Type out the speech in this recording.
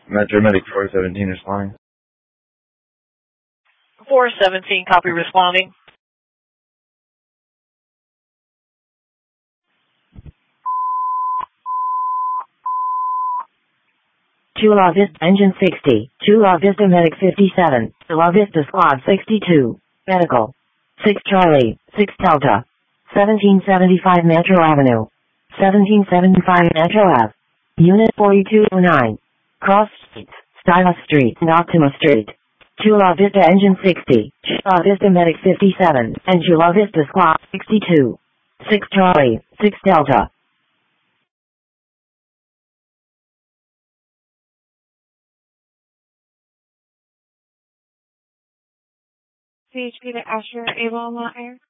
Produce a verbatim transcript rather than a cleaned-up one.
Metro Medic four seventeen responding. four seventeen, copy responding. Chula Vista Engine sixty, Chula Vista Medic fifty-seven, Chula Vista Squad sixty-two, Medical. six Charlie, six Delta. seventeen seventy-five Metro Avenue. seventeen seventy-five Metro Ave. Unit forty-two oh nine. Cross Streets, Stylus Street and Optima Street. Chula Vista Engine sixty, Chula Vista Medic fifty-seven, and Chula Vista Squad sixty-two. six Charlie, six Delta. C H P to Asher, Ava on Air.